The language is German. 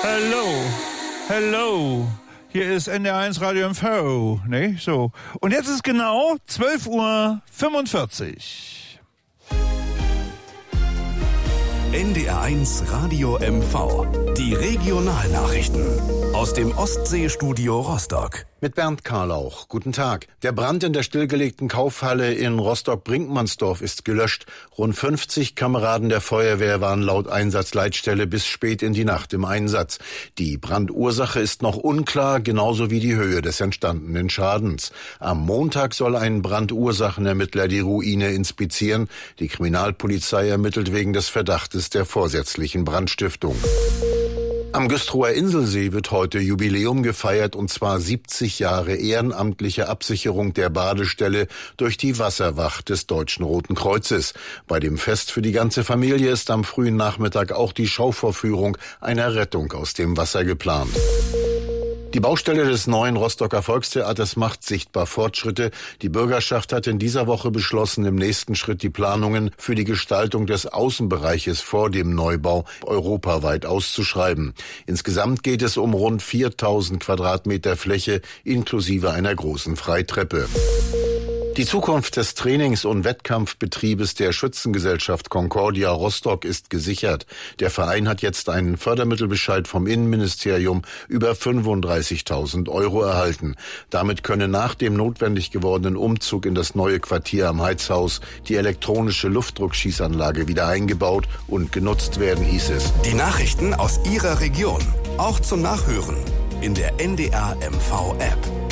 Hello. Hier ist NDR1 Radio MV, ne? So. Und jetzt ist genau 12:45 Uhr. NDR1 Radio MV. Die Regionalnachrichten aus dem Ostseestudio Rostock. Mit Bernd Karlauch. Guten Tag. Der Brand in der stillgelegten Kaufhalle in Rostock-Brinkmannsdorf ist gelöscht. Rund 50 Kameraden der Feuerwehr waren laut Einsatzleitstelle bis spät in die Nacht im Einsatz. Die Brandursache ist noch unklar, genauso wie die Höhe des entstandenen Schadens. Am Montag soll ein Brandursachenermittler die Ruine inspizieren. Die Kriminalpolizei ermittelt wegen des Verdachtes der vorsätzlichen Brandstiftung. Am Güstrower Inselsee wird heute Jubiläum gefeiert, und zwar 70 Jahre ehrenamtliche Absicherung der Badestelle durch die Wasserwacht des Deutschen Roten Kreuzes. Bei dem Fest für die ganze Familie ist am frühen Nachmittag auch die Schauvorführung einer Rettung aus dem Wasser geplant. Die Baustelle des neuen Rostocker Volkstheaters macht sichtbar Fortschritte. Die Bürgerschaft hat in dieser Woche beschlossen, im nächsten Schritt die Planungen für die Gestaltung des Außenbereiches vor dem Neubau europaweit auszuschreiben. Insgesamt geht es um rund 4000 Quadratmeter Fläche inklusive einer großen Freitreppe. Die Zukunft des Trainings- und Wettkampfbetriebes der Schützengesellschaft Concordia Rostock ist gesichert. Der Verein hat jetzt einen Fördermittelbescheid vom Innenministerium über 35.000 € erhalten. Damit könne nach dem notwendig gewordenen Umzug in das neue Quartier am Heizhaus die elektronische Luftdruckschießanlage wieder eingebaut und genutzt werden, hieß es. Die Nachrichten aus Ihrer Region, auch zum Nachhören in der NDR MV App.